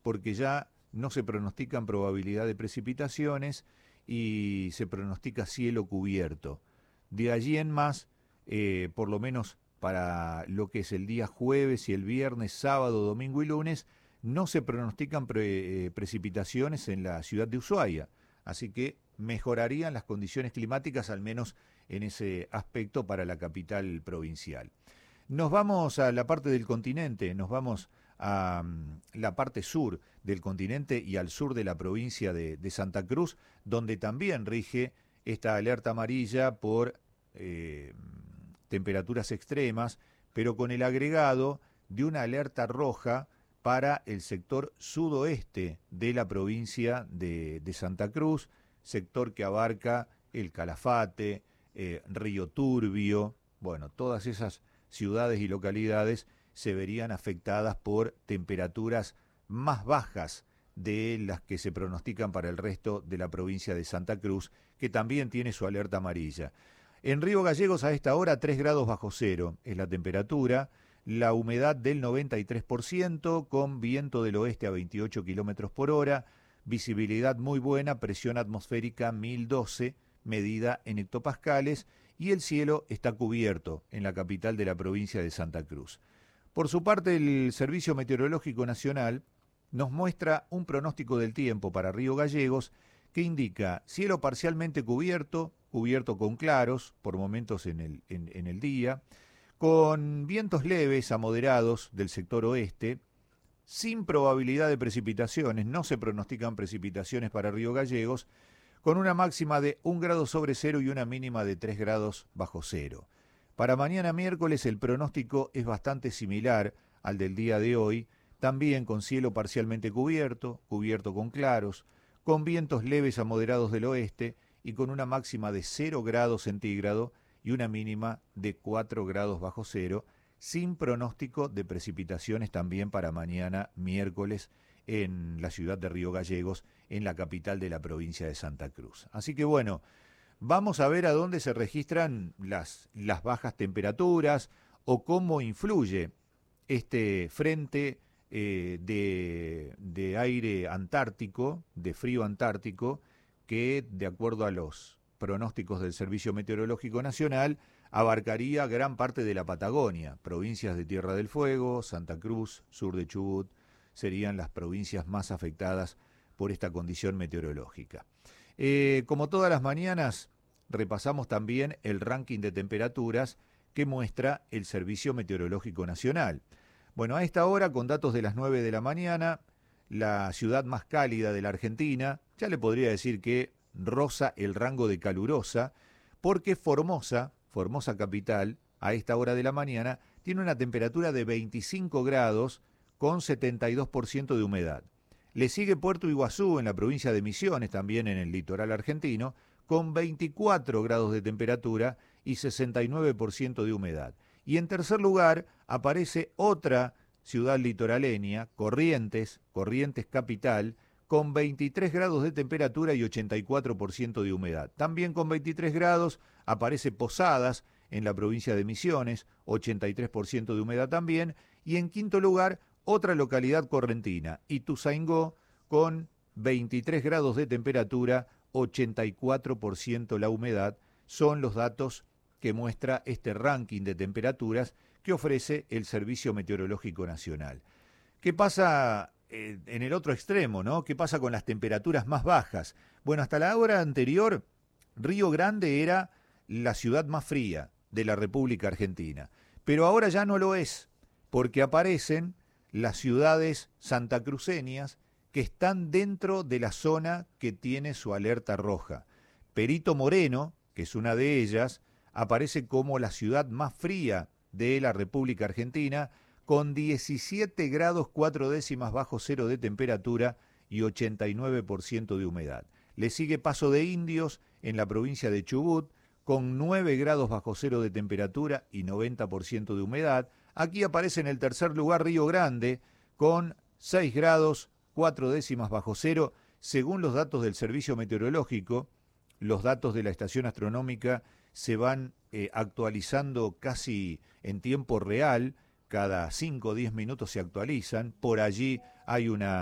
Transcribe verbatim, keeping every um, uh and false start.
porque ya no se pronostican probabilidad de precipitaciones y se pronostica cielo cubierto. De allí en más, eh, por lo menos para lo que es el día jueves y el viernes, sábado, domingo y lunes, no se pronostican pre, eh, precipitaciones en la ciudad de Ushuaia, así que mejorarían las condiciones climáticas, al menos en ese aspecto, para la capital provincial. Nos vamos a la parte del continente, nos vamos a um, la parte sur del continente y al sur de la provincia de, de Santa Cruz, donde también rige esta alerta amarilla por eh, temperaturas extremas, pero con el agregado de una alerta roja para el sector sudoeste de la provincia de, de Santa Cruz, sector que abarca el Calafate, eh, Río Turbio, bueno, todas esas ciudades y localidades se verían afectadas por temperaturas más bajas de las que se pronostican para el resto de la provincia de Santa Cruz, que también tiene su alerta amarilla. En Río Gallegos a esta hora tres grados bajo cero es la temperatura, la humedad del noventa y tres por ciento, con viento del oeste a veintiocho kilómetros por hora, visibilidad muy buena, presión atmosférica mil doce, medida en hectopascales, y el cielo está cubierto en la capital de la provincia de Santa Cruz. Por su parte, el Servicio Meteorológico Nacional nos muestra un pronóstico del tiempo para Río Gallegos que indica cielo parcialmente cubierto, cubierto con claros, por momentos en el, en, en el día, con vientos leves a moderados del sector oeste, sin probabilidad de precipitaciones, no se pronostican precipitaciones para Río Gallegos, con una máxima de un grado sobre cero y una mínima de tres grados bajo cero. Para mañana miércoles el pronóstico es bastante similar al del día de hoy, también con cielo parcialmente cubierto, cubierto con claros, con vientos leves a moderados del oeste y con una máxima de cero grados centígrado y una mínima de cuatro grados bajo cero, sin pronóstico de precipitaciones también para mañana miércoles en la ciudad de Río Gallegos, en la capital de la provincia de Santa Cruz. Así que bueno, vamos a ver a dónde se registran las, las bajas temperaturas o cómo influye este frente eh, de, de aire antártico, de frío antártico, que de acuerdo a los pronósticos del Servicio Meteorológico Nacional abarcaría gran parte de la Patagonia, provincias de Tierra del Fuego, Santa Cruz, sur de Chubut, serían las provincias más afectadas por esta condición meteorológica. Eh, como todas las mañanas, repasamos también el ranking de temperaturas que muestra el Servicio Meteorológico Nacional. Bueno, a esta hora, con datos de las nueve de la mañana, la ciudad más cálida de la Argentina, ya le podría decir que roza el rango de calurosa, porque Formosa, Formosa capital, a esta hora de la mañana, tiene una temperatura de veinticinco grados con setenta y dos por ciento de humedad. Le sigue Puerto Iguazú en la provincia de Misiones, también en el litoral argentino, con veinticuatro grados de temperatura y sesenta y nueve por ciento de humedad. Y en tercer lugar aparece otra ciudad litoraleña, Corrientes, Corrientes capital, con veintitrés grados de temperatura y ochenta y cuatro por ciento de humedad. También con veintitrés grados aparece Posadas en la provincia de Misiones, ochenta y tres por ciento de humedad también. Y en quinto lugar, otra localidad correntina, Ituzaingó, con veintitrés grados de temperatura, ochenta y cuatro por ciento la humedad. Son los datos que muestra este ranking de temperaturas que ofrece el Servicio Meteorológico Nacional. ¿Qué pasa eh, en el otro extremo, no? ¿Qué pasa con las temperaturas más bajas? Bueno, hasta la hora anterior, Río Grande era la ciudad más fría de la República Argentina, pero ahora ya no lo es, porque aparecen las ciudades santacruceñas que están dentro de la zona que tiene su alerta roja. Perito Moreno, que es una de ellas, aparece como la ciudad más fría de la República Argentina, con diecisiete grados cuatro décimas bajo cero de temperatura y ochenta y nueve por ciento de humedad. Le sigue Paso de Indios en la provincia de Chubut, con nueve grados bajo cero de temperatura y noventa por ciento de humedad. Aquí aparece en el tercer lugar Río Grande, con seis grados cuatro décimas bajo cero, según los datos del Servicio Meteorológico. Los datos de la estación astronómica se van eh, actualizando casi en tiempo real, cada cinco o diez minutos se actualizan. Por allí hay una